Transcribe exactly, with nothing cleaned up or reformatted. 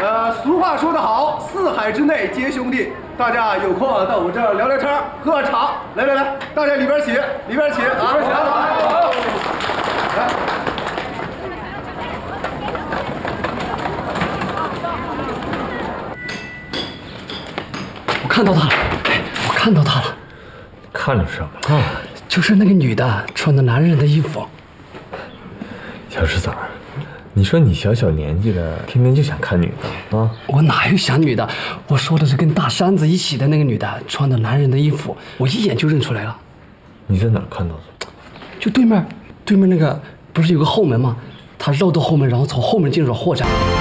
呃，俗话说得好，四海之内皆兄弟。大家有空到我这儿聊聊天，喝喝茶。来来来，大家里边请，里边请啊！里边请。来。 我看到他了，我看到他了。 看着什么了？ 就是那个女的穿的男人的衣服。 小石子儿，你说你小小年纪的，天天就想看女的啊？ 我哪有想女的？我说的是跟大山子一起的那个女的，穿的男人的衣服，我一眼就认出来了。 你在哪儿看到的？ 就对面，对面那个不是有个后门吗？他绕到后门，然后从后门进入了货站。